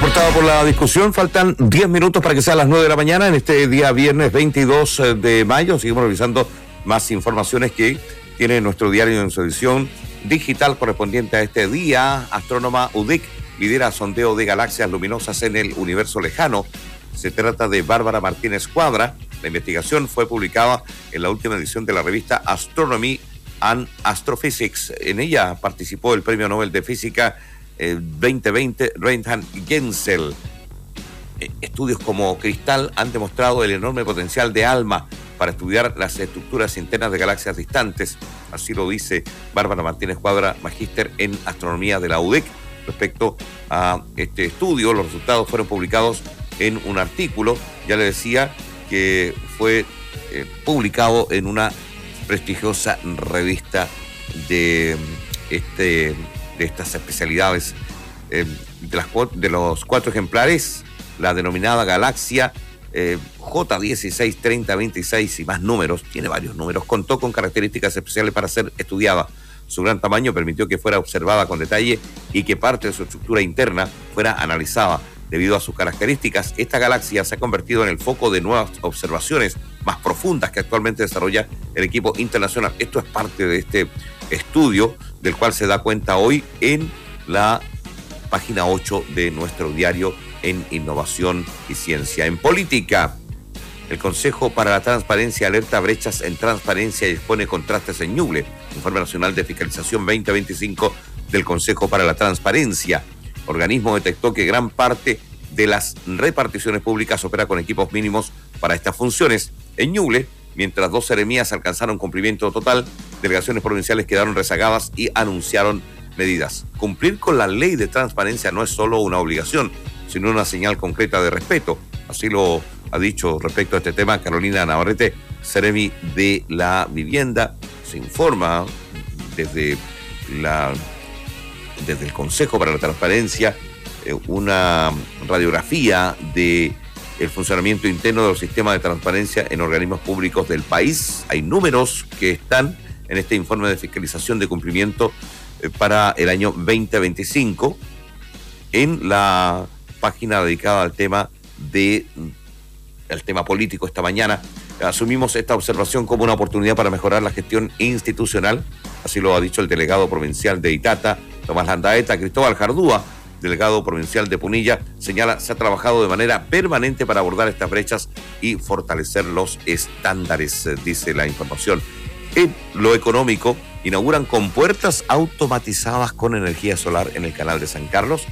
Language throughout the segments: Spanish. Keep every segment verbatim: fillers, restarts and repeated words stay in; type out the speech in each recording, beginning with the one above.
Portada por la discusión, faltan diez minutos para que sea las nueve de la mañana en este día viernes veintidós de mayo. Seguimos revisando más informaciones que tiene nuestro diario en su edición digital correspondiente a este día. Astrónoma U D I C lidera sondeo de galaxias luminosas en el universo lejano. Se trata de Bárbara Martínez Cuadra. La investigación fue publicada en la última edición de la revista Astronomy and Astrophysics. En ella participó el Premio Nobel de Física Eh, veinte veinte, Reinhard Genzel. Eh, estudios como Cristal han demostrado el enorme potencial de ALMA para estudiar las estructuras internas de galaxias distantes. Así lo dice Bárbara Martínez Cuadra, magíster en astronomía de la U D I C. Respecto a este estudio, los resultados fueron publicados en un artículo, ya le decía, que fue eh, publicado en una prestigiosa revista de este de estas especialidades. Eh, de, las, de los cuatro ejemplares, la denominada galaxia eh, J dieciséis treinta veintiséis y más números, tiene varios números, contó con características especiales para ser estudiada. Su gran tamaño permitió que fuera observada con detalle y que parte de su estructura interna fuera analizada. Debido a sus características, esta galaxia se ha convertido en el foco de nuevas observaciones más profundas que actualmente desarrolla el equipo internacional. Esto es parte de este estudio del cual se da cuenta hoy en la página ocho de nuestro diario en Innovación y Ciencia. En política, el Consejo para la Transparencia alerta brechas en transparencia y expone contrastes en Ñuble. Informe Nacional de Fiscalización veinte veinticinco del Consejo para la Transparencia. El organismo detectó que gran parte de las reparticiones públicas opera con equipos mínimos para estas funciones. En Ñuble, mientras dos seremías alcanzaron cumplimiento total, delegaciones provinciales quedaron rezagadas y anunciaron medidas. Cumplir con la ley de transparencia no es solo una obligación, sino una señal concreta de respeto. Así lo ha dicho respecto a este tema Carolina Navarrete, seremi de la vivienda. Se informa desde la desde el Consejo para la Transparencia eh, una radiografía de el funcionamiento interno del sistema de transparencia en organismos públicos del país. Hay números que están en este informe de fiscalización de cumplimiento eh, para el año veinte veinticinco en la página dedicada al tema de el tema político esta mañana. Asumimos esta observación como una oportunidad para mejorar la gestión institucional, así lo ha dicho el delegado provincial de Itata, Tomás Landaeta. Cristóbal Jardúa, delegado provincial de Punilla, señala se ha trabajado de manera permanente para abordar estas brechas y fortalecer los estándares, dice la información. En lo económico, inauguran compuertas automatizadas con energía solar en el canal de San Carlos.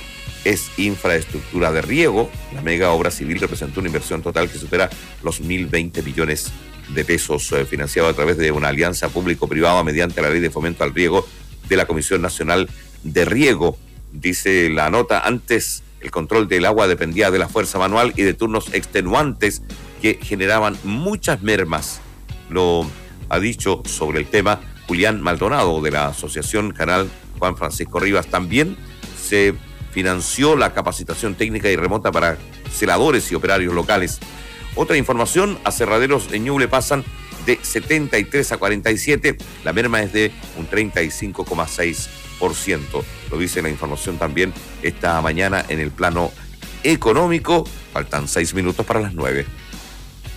Es infraestructura de riego. La mega obra civil representó una inversión total que supera los mil veinte millones de pesos, eh, financiado a través de una alianza público-privada mediante la Ley de Fomento al Riego de la Comisión Nacional de Riego. Dice la nota, antes el control del agua dependía de la fuerza manual y de turnos extenuantes que generaban muchas mermas. Lo ha dicho sobre el tema Julián Maldonado de la Asociación Canal Juan Francisco Rivas. También se financió la capacitación técnica y remota para celadores y operarios locales. Otra información, aserraderos en Ñuble pasan de setenta y tres a cuarenta y siete, la merma es de un treinta y cinco coma seis por ciento. Lo dice la información también esta mañana en el plano económico. Faltan seis minutos para las nueve.